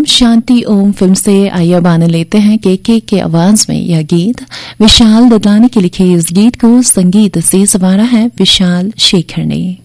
Shanti Om film से आइए अब आने लेते हैं के आवाज में यह गीत। विशाल ददलानी के लिखे इस गीत को संगीत से संवारा है विशाल शेखर ने।